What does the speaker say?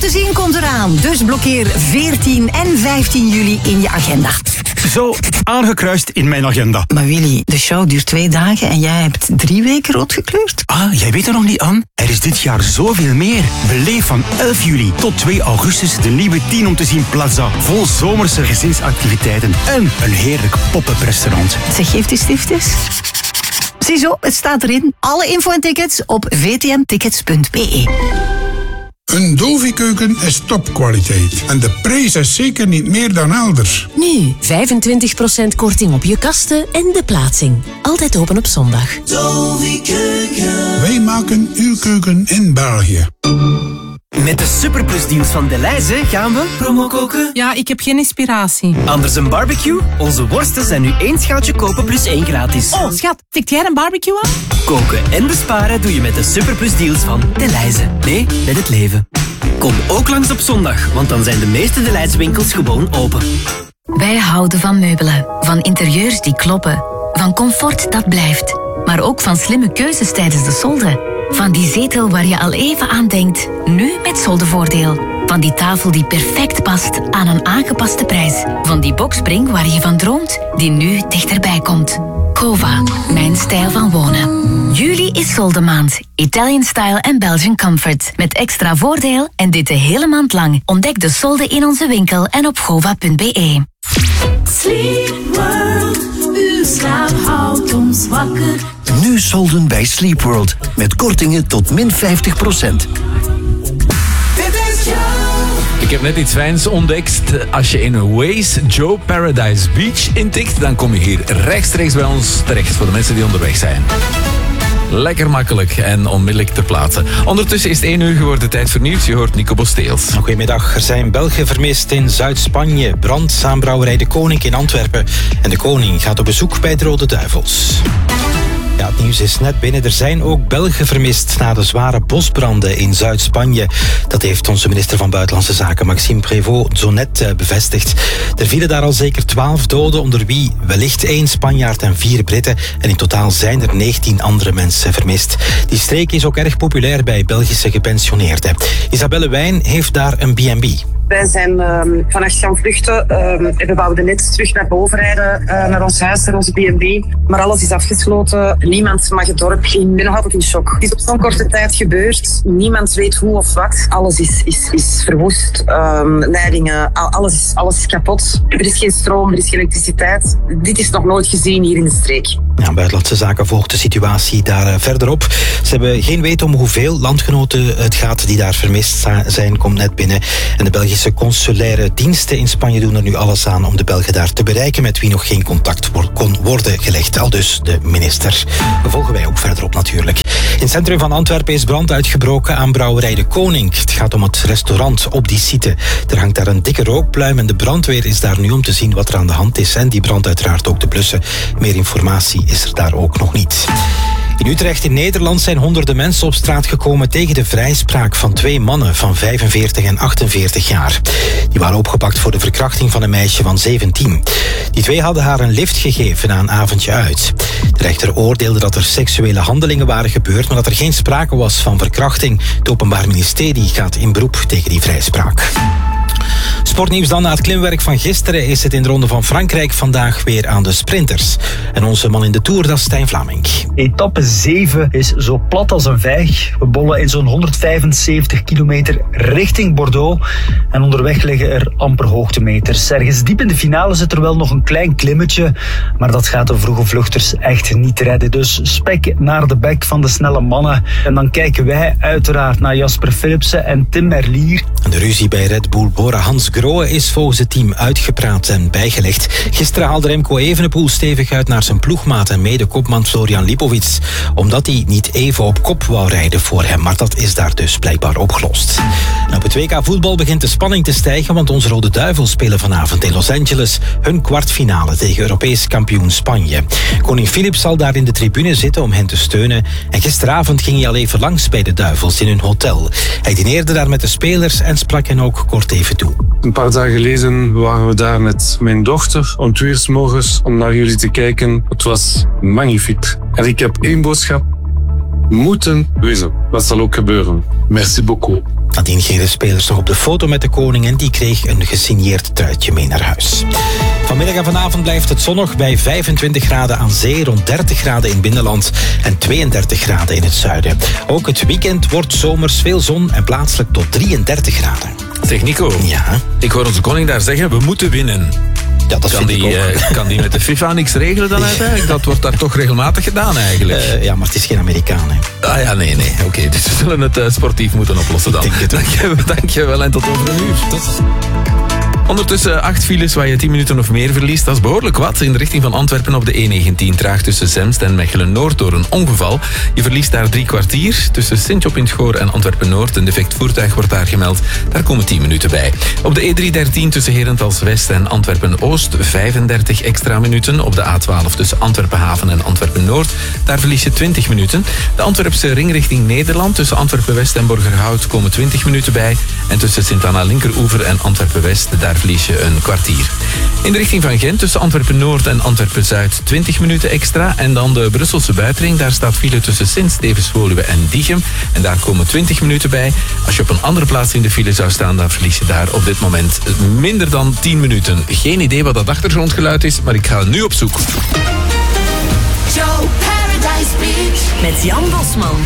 te zien komt eraan. Dus blokkeer 14 en 15 juli in je agenda. Zo, aangekruist in mijn agenda. Maar Willy, de show duurt 2 dagen en jij hebt 3 weken rood gekleurd. Ah, jij weet er nog niet aan? Er is dit jaar zoveel meer. Beleef van 11 juli tot 2 augustus de nieuwe 10 om te zien Plaza. Vol zomerse gezinsactiviteiten en een heerlijk pop-up restaurant. Zeg, geeft die stifters? Ziezo, het staat erin. Alle info en tickets op vtmtickets.be. Een Dovi-keuken is topkwaliteit. En de prijs is zeker niet meer dan elders. Nu 25% korting op je kasten en de plaatsing. Altijd open op zondag. Dovi-keuken. Wij maken uw keuken in België. Met de superplusdeals van Delhaize gaan we promo koken. Ja, ik heb geen inspiratie. Anders een barbecue? Onze worsten zijn nu 1 schaaltje kopen plus 1 gratis. Oh, schat, fikt jij een barbecue aan? Koken en besparen doe je met de superplusdeals van Delhaize. Nee, met het leven. Kom ook langs op zondag, want dan zijn de meeste Delhaize winkels gewoon open. Wij houden van meubelen, van interieurs die kloppen, van comfort dat blijft, maar ook van slimme keuzes tijdens de solde. Van die zetel waar je al even aan denkt, nu met soldevoordeel. Van die tafel die perfect past aan een aangepaste prijs. Van die boxspring waar je van droomt, die nu dichterbij komt. Cova, mijn stijl van wonen. Juli is soldemaand. Italian style en Belgian comfort. Met extra voordeel en dit de hele maand lang. Ontdek de solde in onze winkel en op gova.be. Sleep World, uw slaap houdt ons wakker. Nu solden bij Sleep World. Met kortingen tot min 50%. Ik heb net iets fijns ontdekt. Als je in Waze Joe Paradise Beach intikt, dan kom je hier rechtstreeks bij ons terecht voor de mensen die onderweg zijn. Lekker makkelijk en onmiddellijk ter plaatse. Ondertussen is het 1 uur geworden, tijd voor nieuws. Je hoort Nico Bosteels. Goedemiddag. Er zijn Belgen vermist in Zuid-Spanje. Brand aan brouwerij De Koning in Antwerpen. En De Koning gaat op bezoek bij de Rode Duivels. Ja, het nieuws is net binnen. Er zijn ook Belgen vermist na de zware bosbranden in Zuid-Spanje. Dat heeft onze minister van Buitenlandse Zaken Maxime Prévost zo net bevestigd. Er vielen daar al zeker 12 doden, onder wie wellicht 1 Spanjaard en 4 Britten. En in totaal zijn er 19 andere mensen vermist. Die streek is ook erg populair bij Belgische gepensioneerden. Isabelle Wijn heeft daar een B&B. Wij zijn vannacht gaan vluchten en we wouden net terug naar boven rijden, naar ons huis, naar onze B&B. Maar alles is afgesloten. Niemand mag het dorp in. Ik ben nog altijd in shock. Het is op zo'n korte tijd gebeurd. Niemand weet hoe of wat. Alles is verwoest. Leidingen, alles is kapot. Er is geen stroom, er is geen elektriciteit. Dit is nog nooit gezien hier in de streek. Ja, Buitenlandse Zaken volgt de situatie daar verderop. Ze hebben geen weet om hoeveel landgenoten het gaat die daar vermist zijn, komt net binnen. En de Belgische consulaire diensten in Spanje doen er nu alles aan om de Belgen daar te bereiken met wie nog geen contact kon worden gelegd. Aldus de minister. Dat volgen wij ook verderop natuurlijk. In het centrum van Antwerpen is brand uitgebroken aan brouwerij De Koning. Het gaat om het restaurant op die site. Er hangt daar een dikke rookpluim en de brandweer is daar nu om te zien wat er aan de hand is en die brand uiteraard ook te blussen. Meer informatie is er daar ook nog niet. In Utrecht in Nederland zijn honderden mensen op straat gekomen tegen de vrijspraak van 2 mannen van 45 en 48 jaar. Die waren opgepakt voor de verkrachting van een meisje van 17. Die 2 hadden haar een lift gegeven na een avondje uit. De rechter oordeelde dat er seksuele handelingen waren gebeurd, maar dat er geen sprake was van verkrachting. Het Openbaar Ministerie gaat in beroep tegen die vrijspraak. Sportnieuws dan. Na het klimwerk van gisteren is het in de Ronde van Frankrijk vandaag weer aan de sprinters. En onze man in de Tour, dat is Stijn Vlamink. Etappe 7 is zo plat als een vijg. We bollen in zo'n 175 kilometer richting Bordeaux. En onderweg liggen er amper hoogtemeters. Ergens diep in de finale zit er wel nog een klein klimmetje. Maar dat gaat de vroege vluchters echt niet redden. Dus spek naar de bek van de snelle mannen. En dan kijken wij uiteraard naar Jasper Philipsen en Tim Merlier. De ruzie bij Red Bull Bora Hans Grohe is volgens het team uitgepraat en bijgelegd. Gisteren haalde Remco Evenepoel stevig uit naar zijn ploegmaat en mede-kopman Florian Lipovic, omdat hij niet even op kop wou rijden voor hem. Maar dat is daar dus blijkbaar opgelost. En op het WK voetbal begint de spanning te stijgen, want onze Rode Duivels spelen vanavond in Los Angeles hun kwartfinale tegen Europees kampioen Spanje. Koning Filip zal daar in de tribune zitten om hen te steunen. En gisteravond ging hij al even langs bij de Duivels in hun hotel. Hij dineerde daar met de spelers en sprak hen ook kort even toe. Een paar dagen geleden waren we daar met mijn dochter om 2 uur 's morgens om naar jullie te kijken. Het was magnifiek. En ik heb 1 boodschap. Moeten wezen. Dat zal ook gebeuren. Merci beaucoup. Nadien gingen de spelers nog op de foto met de koning en die kreeg een gesigneerd truitje mee naar huis. Vanmiddag en vanavond blijft het zonnig bij 25 graden aan zee, rond 30 graden in het binnenland en 32 graden in het zuiden. Ook het weekend wordt zomers, veel zon en plaatselijk tot 33 graden. Zeg Nico, ik hoor onze koning daar zeggen, we moeten winnen. Ja, dat vind ik ook. Kan die met de FIFA niks regelen dan uiteindelijk? Dat wordt daar toch regelmatig gedaan eigenlijk. Ja, maar het is geen Amerikaan, hè. Ah ja, nee. Oké, dus we zullen het sportief moeten oplossen dan. Dank je wel en tot over een uur. Ondertussen 8 files waar je 10 minuten of meer verliest. Dat is behoorlijk wat. In de richting van Antwerpen op de E19 traag tussen Zemst en Mechelen-Noord door een ongeval. Je verliest daar 3 kwartier. Tussen Sint-Job in het Goor en Antwerpen-Noord. Een defect voertuig wordt daar gemeld. Daar komen 10 minuten bij. Op de E313 tussen Herentals-West en Antwerpen-Oost 35 extra minuten. Op de A12 tussen Antwerpen-Haven en Antwerpen-Noord. Daar verlies je 20 minuten. De Antwerpse ring richting Nederland tussen Antwerpen-West en Borgerhout komen 20 minuten bij. En tussen Sint-Anna-Linkeroever en Antwerpen-West, daar verlies je een kwartier. In de richting van Gent tussen Antwerpen-Noord en Antwerpen-Zuid 20 minuten extra. En dan de Brusselse buitenring, daar staat file tussen Sint-Stevens-Woluwe en Diegem. En daar komen 20 minuten bij. Als je op een andere plaats in de file zou staan, dan verlies je daar op dit moment minder dan 10 minuten. Geen idee wat dat achtergrondgeluid is, maar ik ga nu op zoek. Joe Paradise Beach Met Jan Bosman.